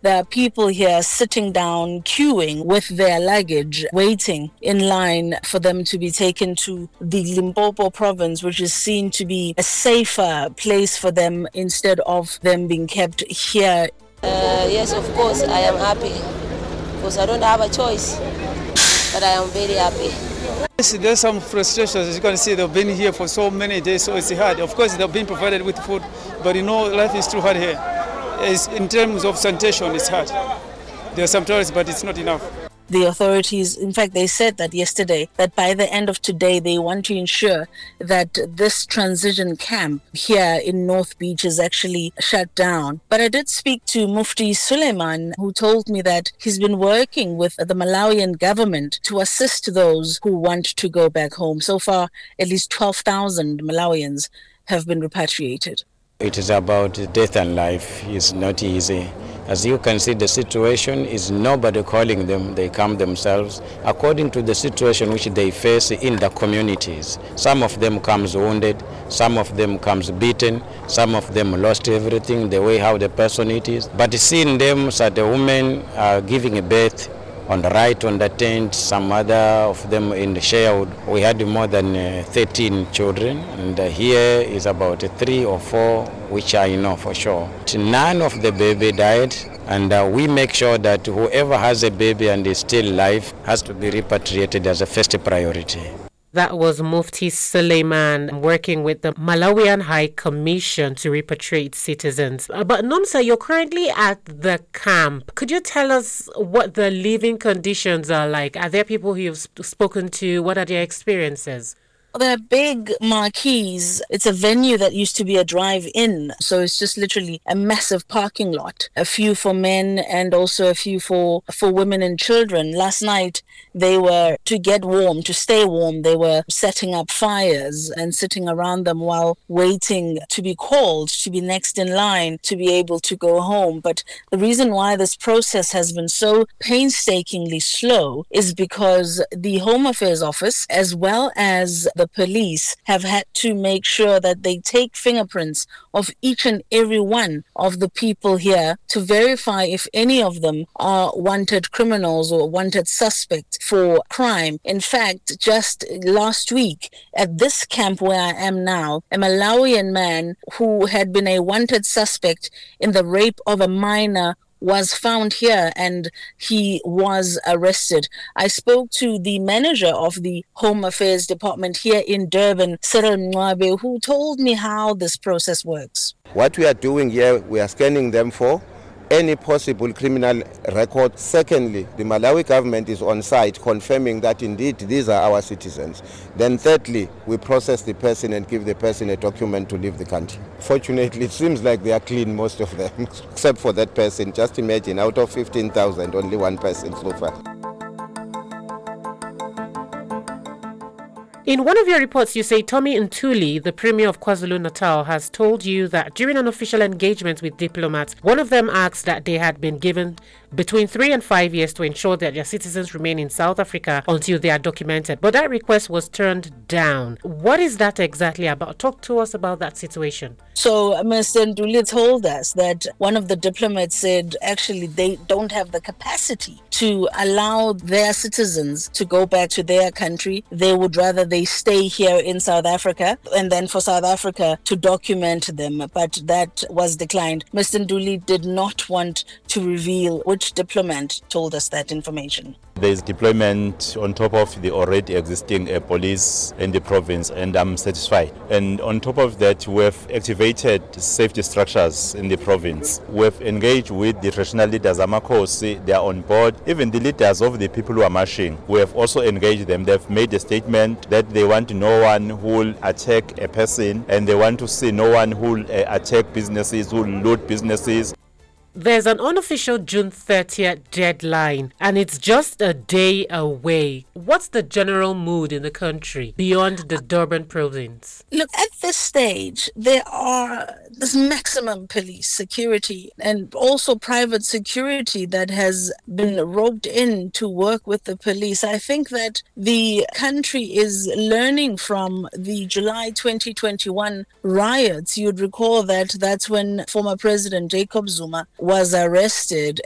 there are people here sitting down, queuing with their luggage, waiting in line for them to be taken to the Limpopo province, which is seen to be a safer place for them instead of them being kept here. Yes, of course, I am happy because I don't have a choice, but I am very happy. There's some frustrations. As you can see, they've been here for so many days, so it's hard. Of course, they've been provided with food, but life is too hard here. In terms of sanitation, it's hard. There are some toilets, but it's not enough. The authorities, in fact, they said that yesterday, that by the end of today, they want to ensure that this transition camp here in North Beach is actually shut down. But I did speak to Mufti Suleiman, who told me that he's been working with the Malawian government to assist those who want to go back home. So far, at least 12,000 Malawians have been repatriated. It is about death and life. It's not easy. As you can see, the situation is nobody calling them. They come themselves according to the situation which they face in the communities. Some of them comes wounded, some of them comes beaten, some of them lost everything, the way how the person it is. But seeing them, so the women are giving a birth on the right, on the tent, some other of them in the Sherwood. We had more than 13 children, and here is about 3 or 4, which I know for sure. None of the baby died, and we make sure that whoever has a baby and is still alive has to be repatriated as a first priority. That was Mufti Suleiman working with the Malawian High Commission to repatriate citizens. But Nomsa, you're currently at the camp. Could you tell us what the living conditions are like? Are there people who you've spoken to? What are their experiences? There are big marquees. It's a venue that used to be a drive-in. So it's just literally a massive parking lot. A few for men and also a few for women and children. Last night, they were, to get warm, to stay warm, they were setting up fires and sitting around them while waiting to be called, to be next in line, to be able to go home. But the reason why this process has been so painstakingly slow is because the Home Affairs Office, as well as the police, have had to make sure that they take fingerprints of each and every one of the people here to verify if any of them are wanted criminals or wanted suspects for crime. In fact, just last week at this camp where I am now, a Malawian man who had been a wanted suspect in the rape of a minor was found here and he was arrested. I spoke to the manager of the Home Affairs Department here in Durban, Cyril Mwabe, who told me how this process works. What we are doing here, we are scanning them for any possible criminal record. Secondly, the Malawi government is on site confirming that indeed these are our citizens. Then thirdly, we process the person and give the person a document to leave the country. Fortunately, it seems like they are clean, most of them, except for that person. Just imagine, out of 15,000, only one person so far. In one of your reports, you say Tommy Ntuli, the Premier of KwaZulu-Natal, has told you that during an official engagement with diplomats, one of them asked that they had been given between 3 and 5 years to ensure that their citizens remain in South Africa until they are documented. But that request was turned down. What is that exactly about? Talk to us about that situation. So Mr. Ntuli told us that one of the diplomats said actually they don't have the capacity to allow their citizens to go back to their country. They would rather they stay here in South Africa and then for South Africa to document them. But that was declined. Mr. Ntuli did not want to reveal which diplomat told us that information. There is deployment on top of the already existing police in the province, and I'm satisfied. And on top of that, we have activated safety structures in the province. We have engaged with the traditional leaders, Amakosi, they are on board. Even the leaders of the people who are marching, we have also engaged them. They have made a statement that they want no one who will attack a person, and they want to see no one who will attack businesses, who will loot businesses. There's an unofficial June 30th deadline, and it's just a day away. What's the general mood in the country beyond the Durban province? Look, at this stage, there's maximum police security and also private security that has been roped in to work with the police. I think that the country is learning from the July 2021 riots. You'd recall that that's when former President Jacob Zuma was arrested